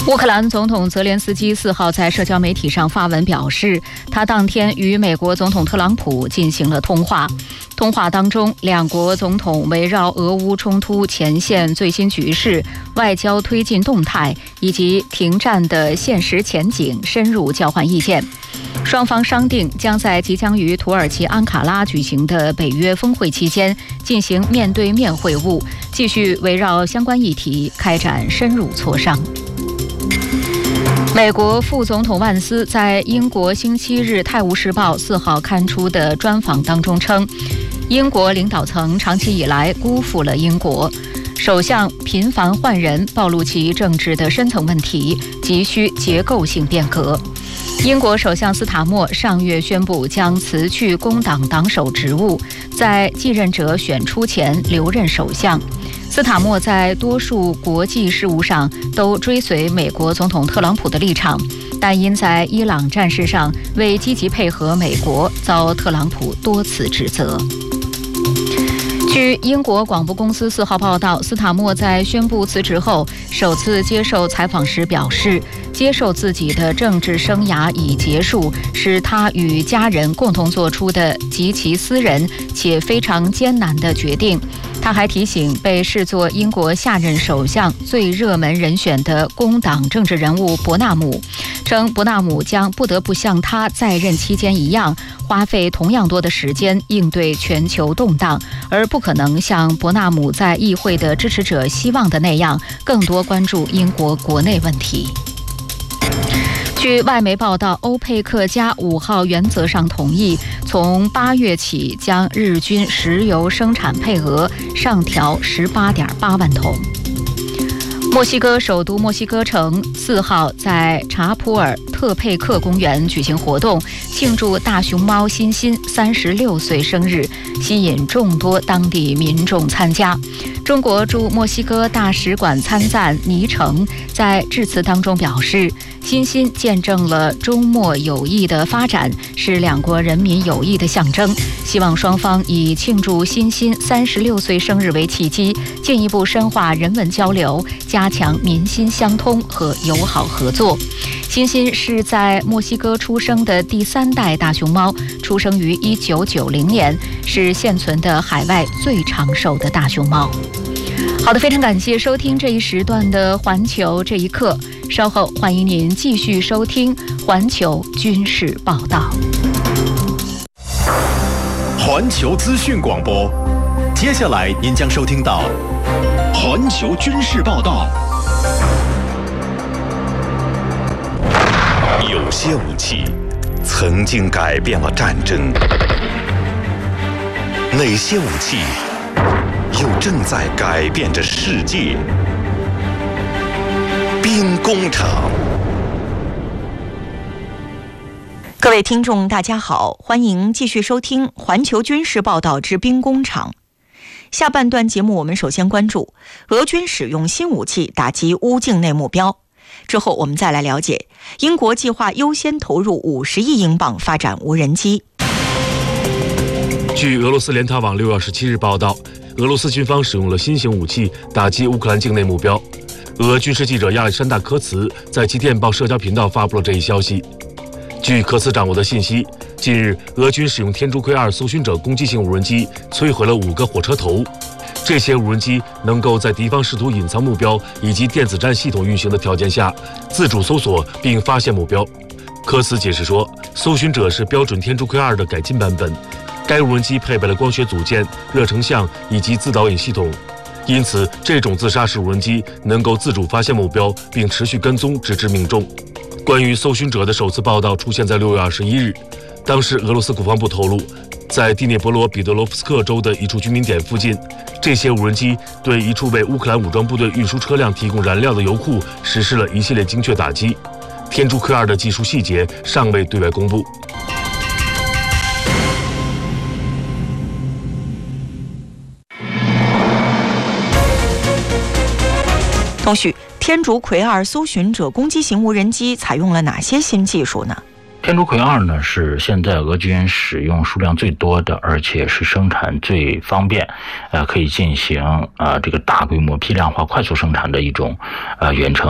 乌克兰总统泽连斯基4号在社交媒体上发文表示，他当天与美国总统特朗普进行了通话。通话当中，两国总统围绕俄乌冲突前线最新局势、外交推进动态以及停战的现实前景深入交换意见。双方商定将在即将于土耳其安卡拉举行的北约峰会期间进行面对面会晤，继续围绕相关议题开展深入磋商。美国副总统万斯在英国星期日《泰晤士报》4号刊出的专访当中称，英国领导层长期以来辜负了英国，首相频繁换人暴露其政治的深层问题，急需结构性变革。英国首相斯塔默上月宣布将辞去工党党首职务，在继任者选出前留任首相。斯塔默在多数国际事务上都追随美国总统特朗普的立场，但因在伊朗战事上未积极配合美国，遭特朗普多次指责。据英国广播公司4号报道，斯塔默在宣布辞职后首次接受采访时表示，接受自己的政治生涯已结束，是他与家人共同做出的极其私人且非常艰难的决定。他还提醒被视作英国下任首相最热门人选的工党政治人物伯纳姆，称伯纳姆将不得不像他在任期间一样，花费同样多的时间应对全球动荡，而不可能像伯纳姆在议会的支持者希望的那样，更多关注英国国内问题。据外媒报道，欧佩克加5号原则上同意从8月起将日均石油生产配额上调18.8万桶。墨西哥首都墨西哥城4号在查普尔特佩克公园举行活动，庆祝大熊猫欣欣36岁生日，吸引众多当地民众参加。中国驻墨西哥大使馆参赞倪成在致辞当中表示，欣欣见证了中墨友谊的发展，是两国人民友谊的象征，希望双方以庆祝欣欣36岁生日为契机，进一步深化人文交流，加强民心相通和友好合作。欣欣是在墨西哥出生的第3代大熊猫，出生于1990年，是现存的海外最长寿的大熊猫。好的，非常感谢收听这一时段的环球这一刻，稍后欢迎您继续收听环球军事报道。 环球资讯广播，接下来您将收听到环球军事报道。有些武器曾经改变了战争，哪些武器又正在改变着世界？兵工厂。 各位听众大家好，欢迎继续收听环球军事报道之兵工厂。下半段节目我们首先关注俄军使用新武器打击乌境内目标，之后我们再来了解英国计划优先投入50亿英镑发展无人机。 据俄罗斯联塔网6月17日报道，俄罗斯军方使用了新型武器打击乌克兰境内目标。俄军事记者亚历山大·科茨在其电报社交频道发布了这一消息。据科茨掌握的信息，近日俄军使用天竺葵2搜寻者攻击型无人机摧毁了5个火车头。这些无人机能够在敌方试图隐藏目标以及电子战系统运行的条件下自主搜索并发现目标。科茨解释说，搜寻者是标准天竺葵2的改进版本，该无人机配备了光学组件、热成像以及自导引系统，因此这种自杀式无人机能够自主发现目标并持续跟踪直至命中。关于搜寻者的首次报道出现在6月21日，当时俄罗斯国防部透露，在第聂伯罗彼得罗夫斯克州的一处居民点附近，这些无人机对一处为乌克兰武装部队运输车辆提供燃料的油库实施了一系列精确打击。天竺葵2的技术细节尚未对外公布。 同时，天竺葵2搜寻者攻击型无人机采用了哪些新技术呢？ 天竺葵2呢是现在俄军使用数量最多的，而且是生产最方便，可以进行这个大规模批量化快速生产的一种远程